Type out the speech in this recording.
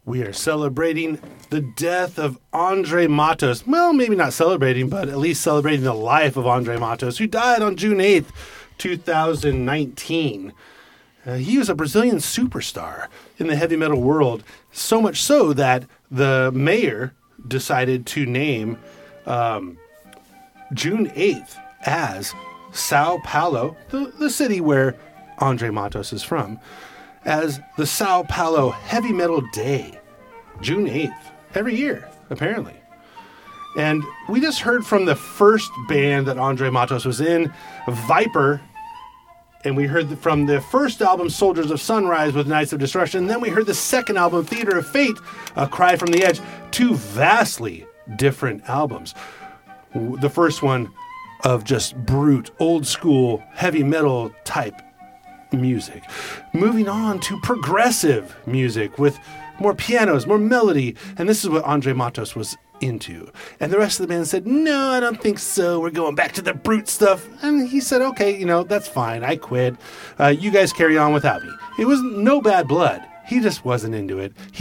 We are celebrating the death of Andre Matos. Well, maybe not celebrating, but at least celebrating the life of Andre Matos, who died on June 8th, 2019. He was a Brazilian superstar in the heavy metal world, so much so that the mayor decided to name June 8th as Sao Paulo, the city where Andre Matos is from, as the Sao Paulo Heavy Metal Day, June 8th, every year, apparently. And we just heard from the first band that Andre Matos was in, Viper, and we heard from the first album, Soldiers of Sunrise with Knights of Destruction, and then we heard the second album, Theater of Fate, A Cry from the Edge, two vastly different albums. The first one of just brute, old school, heavy metal type music. Moving on to progressive music with more pianos, more melody, and this is what Andre Matos was into. And the rest of the band said, no, I don't think so. We're going back to the brute stuff. And he said, okay, that's fine. I quit. You guys carry on without me. It was no bad blood. He just wasn't into it.